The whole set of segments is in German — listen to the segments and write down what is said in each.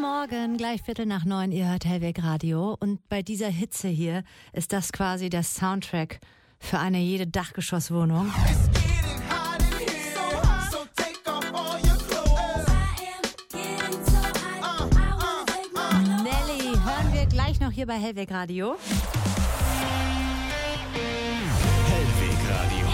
Morgen, gleich 8:45, ihr hört Hellweg Radio. Und bei dieser Hitze hier ist das quasi der Soundtrack für jede Dachgeschosswohnung. Nelly hören wir gleich noch hier bei Hellweg Radio. Hellweg Radio.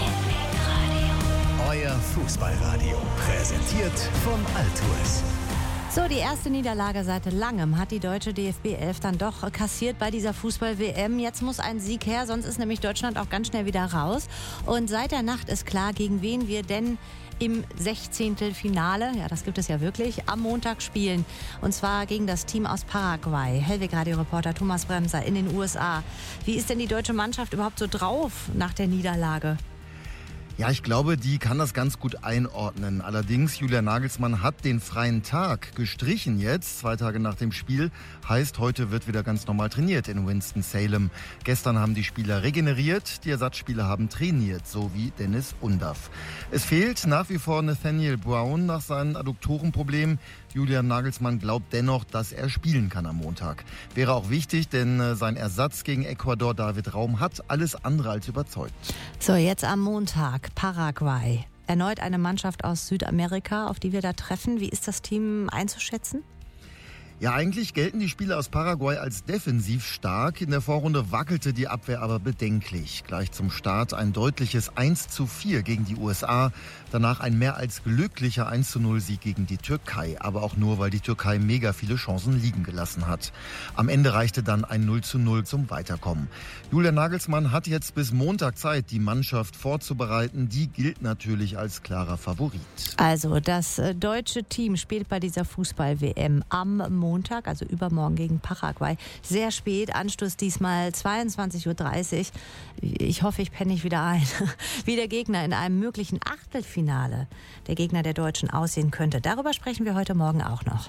Euer Fußballradio. Präsentiert von Altues. So, die erste Niederlage seit langem hat die deutsche DFB 11 dann doch kassiert bei dieser Fußball-WM. Jetzt muss ein Sieg her, sonst ist nämlich Deutschland auch ganz schnell wieder raus. Und seit der Nacht ist klar, gegen wen wir denn im 16. Finale, ja, das gibt es ja wirklich, am Montag spielen. Und zwar gegen das Team aus Paraguay. Hellweg-Radio-Reporter Thomas Bremser in den USA. Wie ist denn die deutsche Mannschaft überhaupt so drauf nach der Niederlage? Ja, ich glaube, die kann das ganz gut einordnen. Allerdings, Julian Nagelsmann hat den freien Tag gestrichen jetzt, 2 Tage nach dem Spiel. Heißt, heute wird wieder ganz normal trainiert in Winston-Salem. Gestern haben die Spieler regeneriert, die Ersatzspieler haben trainiert, so wie Dennis Undaff. Es fehlt nach wie vor Nathaniel Brown nach seinem Adduktorenproblem. Julian Nagelsmann glaubt dennoch, dass er spielen kann am Montag. Wäre auch wichtig, denn sein Ersatz gegen Ecuador, David Raum, hat alles andere als überzeugt. So, jetzt am Montag, Paraguay. Erneut eine Mannschaft aus Südamerika, auf die wir da treffen. Wie ist das Team einzuschätzen? Ja, eigentlich gelten die Spieler aus Paraguay als defensiv stark. In der Vorrunde wackelte die Abwehr aber bedenklich. Gleich zum Start ein deutliches 1:4 gegen die USA. Danach ein mehr als glücklicher 1:0-Sieg gegen die Türkei. Aber auch nur, weil die Türkei mega viele Chancen liegen gelassen hat. Am Ende reichte dann ein 0:0 zum Weiterkommen. Julian Nagelsmann hat jetzt bis Montag Zeit, die Mannschaft vorzubereiten. Die gilt natürlich als klarer Favorit. Also das deutsche Team spielt bei dieser Fußball-WM am Montag, also übermorgen gegen Paraguay. Sehr spät, Anstoß diesmal 22:30 Uhr. Ich hoffe, ich penne nicht wieder ein. Wie der Gegner in einem möglichen Achtelfinale der Gegner der Deutschen aussehen könnte. Darüber sprechen wir heute Morgen auch noch.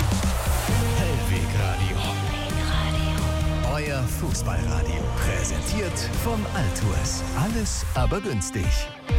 Hellweg Radio. Euer Fußballradio. Präsentiert von Altues. Alles aber günstig.